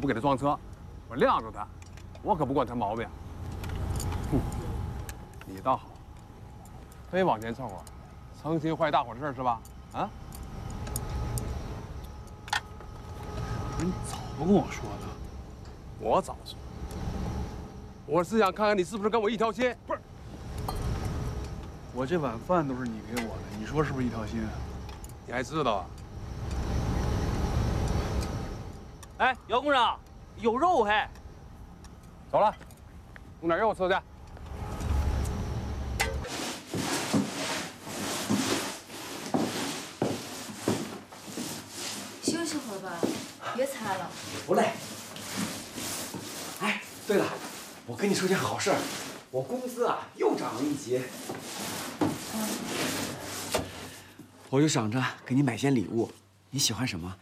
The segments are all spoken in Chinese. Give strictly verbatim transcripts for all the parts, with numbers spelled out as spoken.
不给他撞车，我晾着他，我可不管他毛病。哼，你倒好，非往前凑合，成心坏大伙的事是吧？啊？ 你早不跟我说的。 我早说，我是想看看你是不是跟我一条心。不是， 我这碗饭都是你给我的，你说是不是一条心？ 你还知道啊？ 哎，姚工长，有肉嘿！ 走了，弄点肉吃去。 休息会儿吧，别擦了。 不累。哎，对了，我跟你说件好事儿，我工资啊又涨了一级。嗯。我就想着给你买件礼物，你喜欢什么？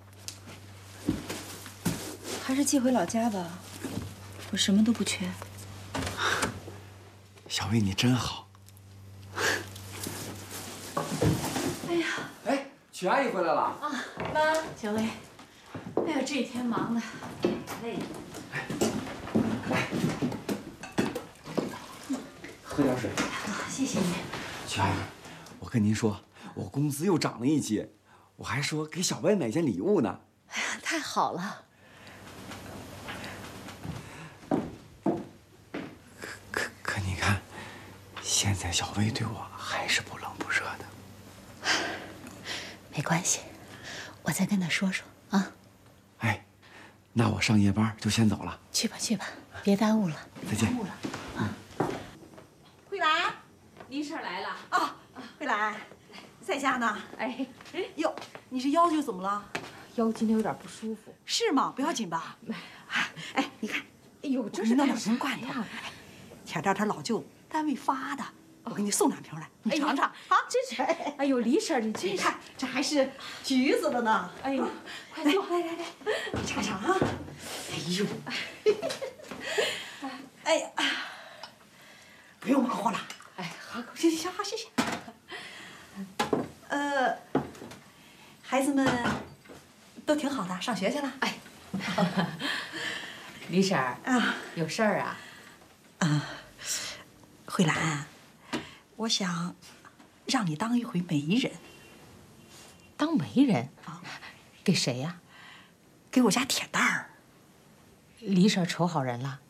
还是寄回老家吧，我什么都不缺。 小薇，你真好。 哎呀， 哎，曲阿姨回来了。 啊，妈，小薇，哎呀，这一天忙的，累。 来，喝点水。 啊，谢谢你。 曲阿姨，我跟您说，我工资又涨了一级，我还说给小薇买件礼物呢。 哎呀，太好了。 可可你看，现在小薇对我还是不冷不热的。 没关系，我再跟她说说啊。 哎，那我上夜班就先走了。 去吧去吧，别耽误了。 再见。 耽误了啊。 慧兰， 李婶来了。 啊，慧兰，在家呢。 哎， 哟，你这腰就怎么了？ 腰今天有点不舒服。 是吗？不要紧吧？哎，你看， 哎呦，这是弄两瓶罐头。铁蛋他老舅单位发的，我给你送两瓶来，你尝尝啊。 这是，哎呦，李婶，你这看，这还是橘子的呢。 哎呦，快坐，来来来， 你尝尝啊。哎呦，哎呀，不用忙活了。 哎，好， 行行行，好，谢谢。呃，孩子们都挺好的，上学去了。哎， 李婶儿啊， 有事儿啊？ 啊，慧兰，我想让你当一回媒人。 当媒人啊？给谁呀？ 给我家铁蛋儿。 李婶瞅好人了。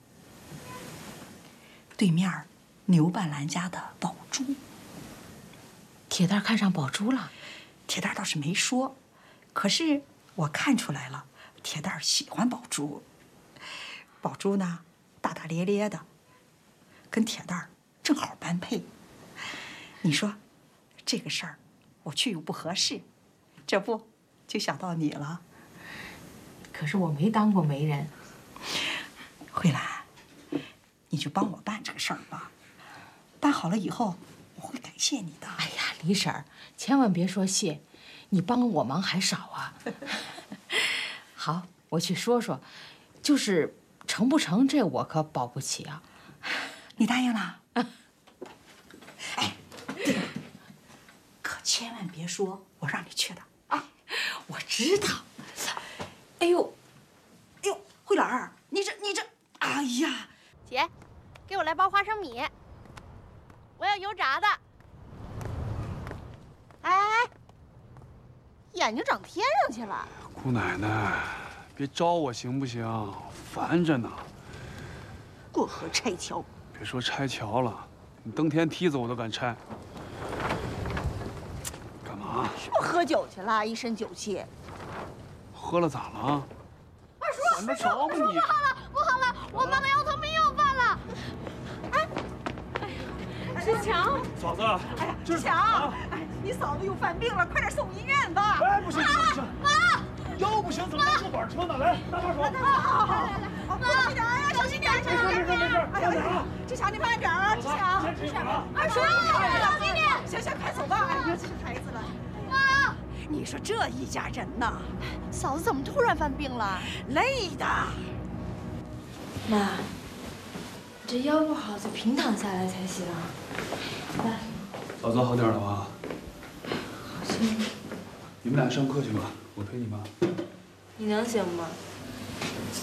对面牛半兰家的宝珠。 铁蛋看上宝珠了？ 铁蛋倒是没说，可是我看出来了，铁蛋喜欢宝珠。宝珠呢，大大咧咧的，跟铁蛋正好般配。你说，这个事儿我去又不合适，这不就想到你了？ 可是我没当过媒人。 慧兰，你就帮我办这个事儿吧。办好了以后，我会感谢你的。 哎呀，李婶儿，千万别说谢，你帮我忙还少啊。好，我去说说，就是成不成，这我可保不齐啊。 你答应了？哎，对了，可千万别说我让你去的啊！我知道。哎呦，哎呦，慧兰儿，你这你这，哎呀！ 姐，给我来包花生米，我要油炸的。哎哎哎，眼睛长天上去了！ 姑奶奶，别招我行不行？烦着呢。 过河拆桥。 别说拆桥了，你登天梯子我都敢拆。干嘛？ 是不是喝酒去了？一身酒气。 喝了咋了？ 二叔， 管得着吗你？ 不好了，不好了，我妈妈腰疼病又犯了。哎，哎呀，志强， 嫂子， 哎呀，志强，哎，你嫂子又犯病了，快点送医院吧。 哎，不行不行不行， 妈， 腰不行怎么能坐板车呢？来，搭把手。 好好好，小心点啊，小心点，小心点。 没事没事， 哎呀，志强你慢点啊，志强。 二叔，小心点。 行行，快走吧，哎，别气孩子了。 妈， 你说这一家人呐， 嫂子怎么突然犯病了？ 累的。 妈，这腰不好就平躺下来才行。来， 嫂子好点了吧？ 好像。 你们俩上课去吧，我陪你妈。 你能行吗？